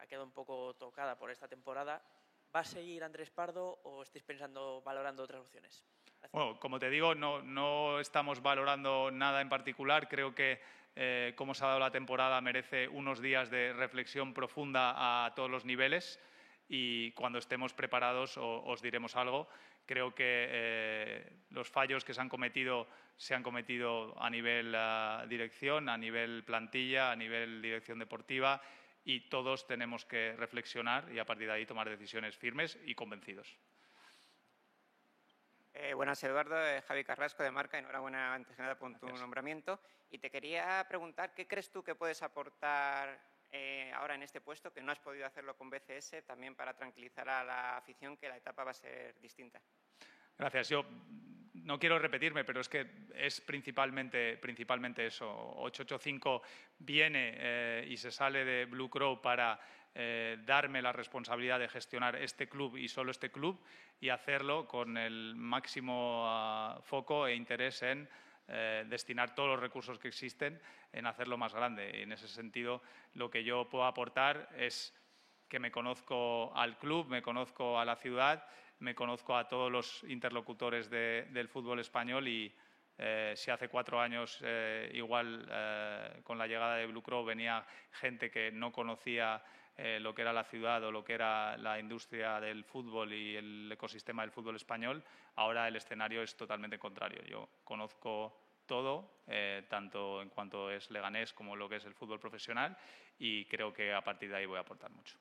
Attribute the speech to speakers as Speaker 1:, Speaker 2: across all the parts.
Speaker 1: ha quedado un poco tocada por esta temporada. ¿Va a seguir Andrés Pardo o estáis valorando otras opciones? Gracias.
Speaker 2: Bueno, como te digo, no estamos valorando nada en particular. Creo que cómo se ha dado la temporada merece unos días de reflexión profunda a todos los niveles y cuando estemos preparados os diremos algo. Creo que los fallos que se han cometido a nivel dirección, a nivel plantilla, a nivel dirección deportiva y todos tenemos que reflexionar y a partir de ahí tomar decisiones firmes y convencidos.
Speaker 3: Buenas, Eduardo. Javi Carrasco, de Marca. Enhorabuena, antes que nada, por tu nombramiento. Y te quería preguntar, ¿qué crees tú que puedes aportar ahora en este puesto, que no has podido hacerlo con BCS, también para tranquilizar a la afición que la etapa va a ser distinta?
Speaker 2: Gracias. Yo no quiero repetirme, pero es que es principalmente eso. 885 viene y se sale de Blue Crow para darme la responsabilidad de gestionar este club y solo este club y hacerlo con el máximo foco e interés en destinar todos los recursos que existen en hacerlo más grande. Y en ese sentido, lo que yo puedo aportar es que me conozco al club, me conozco a la ciudad, me conozco a todos los interlocutores del fútbol español y si hace 4 años igual con la llegada de Blue Crow venía gente que no conocía lo que era la ciudad o lo que era la industria del fútbol y el ecosistema del fútbol español, ahora el escenario es totalmente contrario. Yo conozco todo, tanto en cuanto es Leganés como lo que es el fútbol profesional y creo que a partir de ahí voy a aportar mucho.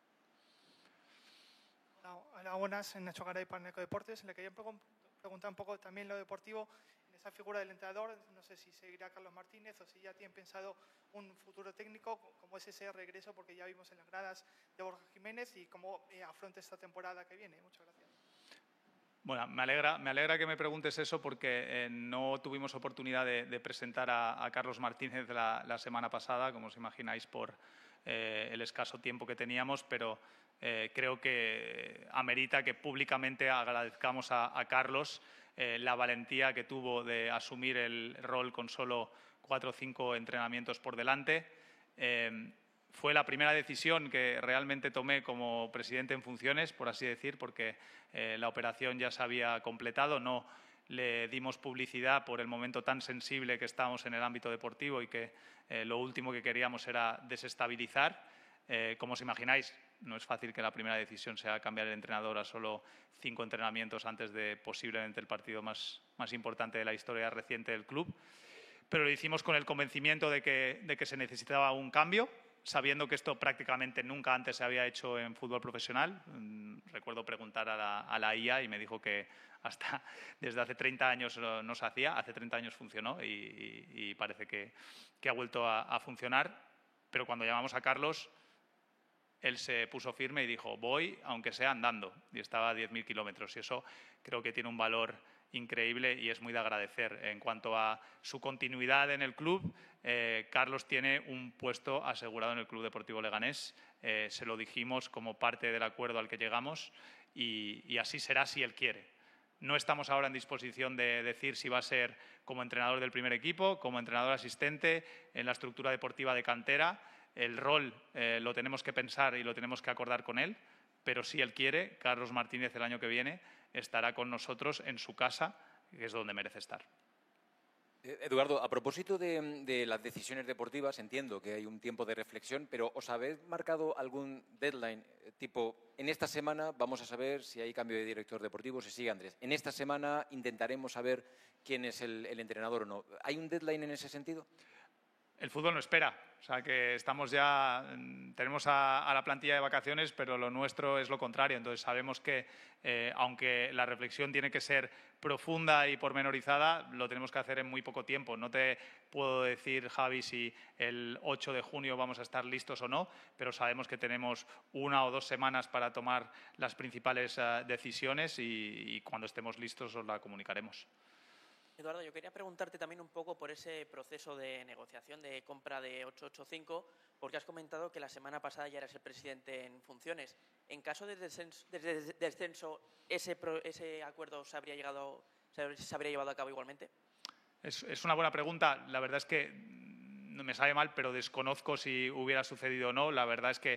Speaker 4: Hola, buenas, Nacho Garay para Ecodeportes. Le quería preguntar un poco también lo deportivo, en esa figura del entrenador. No sé si seguirá Carlos Martínez o si ya tienen pensado un futuro técnico, cómo es ese regreso, porque ya vimos en las gradas de Borja Jiménez y cómo afronta esta temporada que viene. Muchas gracias.
Speaker 2: Bueno, me alegra que me preguntes eso porque no tuvimos oportunidad de presentar a Carlos Martínez la semana pasada, como os imagináis, por el escaso tiempo que teníamos, pero creo que amerita que públicamente agradezcamos a Carlos la valentía que tuvo de asumir el rol con solo 4 o 5 entrenamientos por delante. Fue la primera decisión que realmente tomé como presidente en funciones, por así decir, porque la operación ya se había completado. No le dimos publicidad por el momento tan sensible que estábamos en el ámbito deportivo y que lo último que queríamos era desestabilizar. Como os imagináis, no es fácil que la primera decisión sea cambiar el entrenador a solo 5 entrenamientos antes de posiblemente el partido más importante de la historia reciente del club. Pero lo hicimos con el convencimiento de que se necesitaba un cambio, sabiendo que esto prácticamente nunca antes se había hecho en fútbol profesional. Recuerdo preguntar a la IA y me dijo que hasta desde hace 30 años no se hacía, hace 30 años funcionó y parece que ha vuelto a funcionar. Pero cuando llamamos a Carlos, él se puso firme y dijo, voy aunque sea andando, y estaba a 10.000 kilómetros. Y eso creo que tiene un valor increíble y es muy de agradecer. En cuanto a su continuidad en el club, Carlos tiene un puesto asegurado en el Club Deportivo Leganés. Se lo dijimos como parte del acuerdo al que llegamos y así será si él quiere. No estamos ahora en disposición de decir si va a ser como entrenador del primer equipo, como entrenador asistente, en la estructura deportiva de cantera. El rol lo tenemos que pensar y lo tenemos que acordar con él, pero si él quiere, Carlos Martínez el año que viene estará con nosotros en su casa, que es donde merece estar.
Speaker 5: Eduardo, a propósito de las decisiones deportivas, entiendo que hay un tiempo de reflexión, pero ¿os habéis marcado algún deadline? Tipo, en esta semana vamos a saber si hay cambio de director deportivo, si sigue Andrés. En esta semana intentaremos saber quién es el entrenador o no. ¿Hay un deadline en ese sentido?
Speaker 2: El fútbol no espera, o sea que estamos ya, tenemos a la plantilla de vacaciones, pero lo nuestro es lo contrario. Entonces sabemos que, aunque la reflexión tiene que ser profunda y pormenorizada, lo tenemos que hacer en muy poco tiempo. No te puedo decir, Javi, si el 8 de junio vamos a estar listos o no, pero sabemos que tenemos 1 o 2 semanas para tomar las principales decisiones y cuando estemos listos os la comunicaremos.
Speaker 1: Eduardo, yo quería preguntarte también un poco por ese proceso de negociación de compra de 885, porque has comentado que la semana pasada ya eras el presidente en funciones. En caso de descenso, ¿ese acuerdo se habría llevado a cabo igualmente?
Speaker 2: Es una buena pregunta. La verdad es que no me sabe mal, pero desconozco si hubiera sucedido o no. La verdad es que